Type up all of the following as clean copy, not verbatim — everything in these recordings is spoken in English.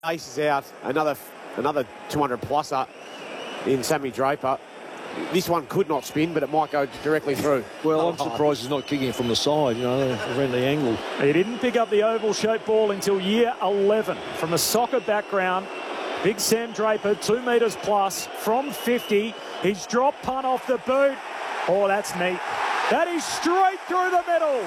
Ace is out. Another 200-pluser in Sammy Draper. This one could not spin, but it might go directly through. Well, I'm surprised he's not kicking it from the side, you know, around the angle. He didn't pick up the oval-shaped ball until year 11. From a soccer background, Big Sam Draper, 2 metres plus from 50. He's dropped punt off the boot. Oh, that's neat. That is straight through the middle.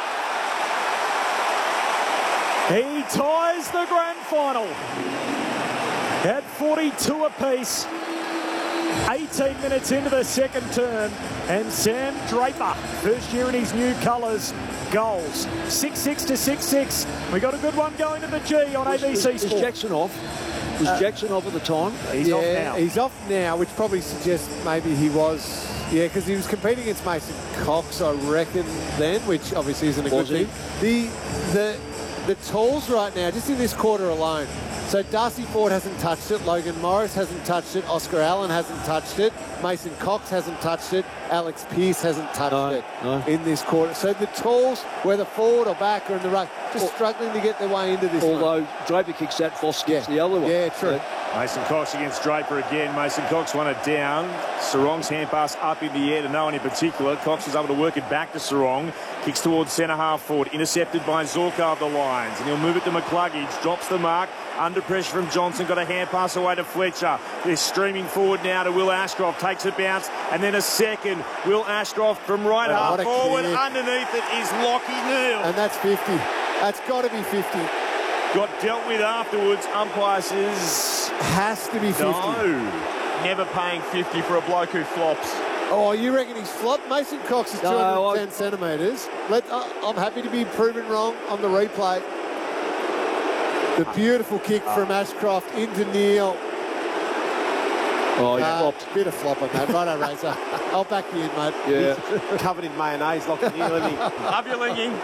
He ties the grand final at 42 apiece. 18 minutes into the second term, and Sam Draper, first year in his new colours, goals. 6-6 to 6-6. We got a good one going to the G on ABC Sport. Is Jackson off? Was Jackson off at the time? He's off now. He's off now, which probably suggests maybe he was... Yeah, because he was competing against Mason Cox, I reckon, then, which obviously isn't a good thing. The tools right now, just in this quarter alone, so Darcy Ford hasn't touched it, Logan Morris hasn't touched it, Oscar Allen hasn't touched it, Mason Cox hasn't touched it, Alex Pearce hasn't touched it in this quarter. So the tools, whether forward or back or in the ruck, just struggling to get their way into this Although one. Draper kicks that, Foss kicks the other one. Yeah, true. Mason Cox against Draper again. Mason Cox won it down. Sarong's hand pass up in the air to no one in particular. Cox was able to work it back to Sarong. Kicks towards centre half forward. Intercepted by Zorka of the Lions. And he'll move it to McCluggage. Drops the mark. Under pressure from Johnson. Got a hand pass away to Fletcher. They're streaming forward now to Will Ashcroft. Takes a bounce. And then a second. Will Ashcroft from right half forward. Underneath it is Lockie Neal. And that's 50. That's got to be 50. Got dealt with afterwards. Umpire says... Has to be 50. No. Never paying 50 for a bloke who flops. Oh, you reckon he's flopped? Mason Cox is 210 centimetres. I'm happy to be proven wrong on the replay. The beautiful kick from Ashcroft into Neal. Oh, he flopped. Bit of flop on that. Righto, Razor. I'll back you in, mate. Yeah. Covered in mayonnaise, Lockie Neal, isn't he? Love you, Lingy.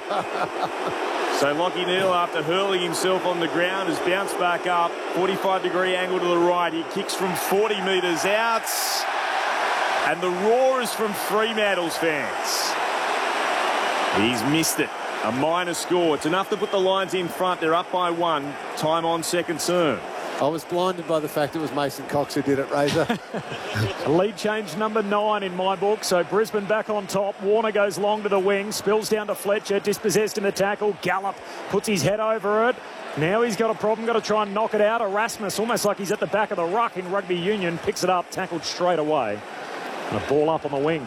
So Lockie Neal, after hurling himself on the ground, has bounced back up. 45-degree angle to the right. He kicks from 40 metres out. And the roar is from Fremantle's fans. He's missed it. A minor score. It's enough to put the Lions in front. They're up by 1. Time on second term. I was blinded by the fact it was Mason Cox who did it, Razor. Lead change number 9 in my book. So Brisbane back on top. Warner goes long to the wing. Spills down to Fletcher. Dispossessed in the tackle. Gallop puts his head over it. Now he's got a problem. Got to try and knock it out. Erasmus, almost like he's at the back of the ruck in rugby union, picks it up. Tackled straight away. And a ball up on the wing.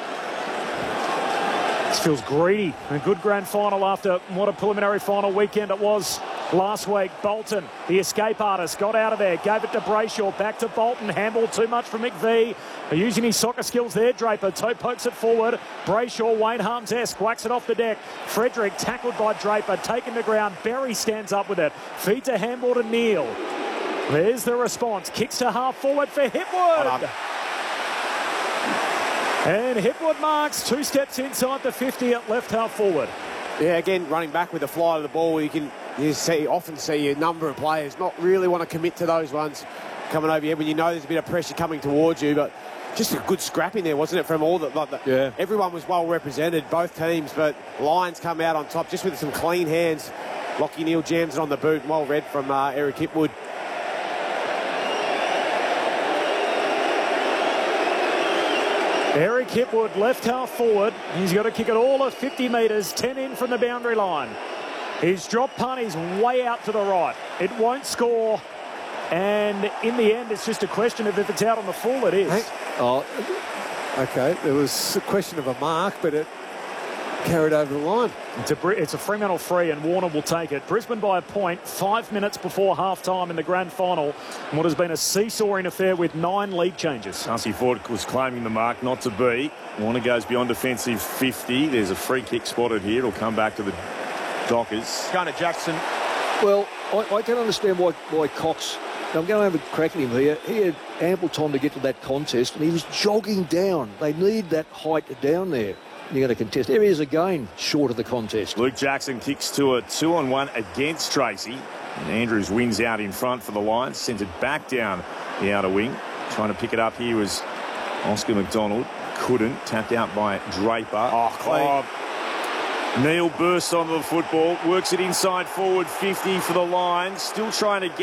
This feels greedy. A good grand final after what a preliminary final weekend it was last week. Bolton, the escape artist, got out of there, gave it to Brayshaw, back to Bolton. Handball too much for McVie. Using his soccer skills there, Draper. Toe pokes it forward. Brayshaw, Wayne Harms-esque, whacks it off the deck. Frederick tackled by Draper, taken to ground. Berry stands up with it. Feeds a handball to Neal. There's the response. Kicks to half forward for Hipwood. And Hipwood marks 2 steps inside the 50 at left half forward. Yeah, again, running back with the fly of the ball, often see a number of players not really want to commit to those ones coming over here when you know there's a bit of pressure coming towards you. But just a good scrap in there, wasn't it, from all the everyone was well represented, both teams, but Lions come out on top just with some clean hands. Lockie Neal jams it on the boot, and well read from Eric Hipwood. Eric Hipwood, left half forward. He's got to kick it all of 50 metres, 10 in from the boundary line. His drop punt is way out to the right. It won't score. And in the end, it's just a question of if it's out on the full, it is. Hey. Oh, okay. There was a question of a mark, but it carried over the line. It's a Fremantle free, and Warner will take it. Brisbane by a point, 5 minutes before half-time in the grand final. And what has been a seesawing affair with 9 lead changes. Darcy Ford was claiming the mark, not to be. Warner goes beyond defensive 50. There's a free kick spotted here. It'll come back to the Dockers. Going to Jackson. Well, I can understand why Cox... I'm going to have a crack at him here. He had ample time to get to that contest, and he was jogging down. They need that height down there. You're going to contest. There he is again, short of the contest. Luke Jackson kicks to a 2-on-1 against Tracy. And Andrews wins out in front for the Lions. Sent it back down the outer wing. Trying to pick it up here was Oscar McDonald. Couldn't. Tapped out by Draper. Oh, clean. Neil bursts onto the football, works it inside forward 50 for the line, still trying to get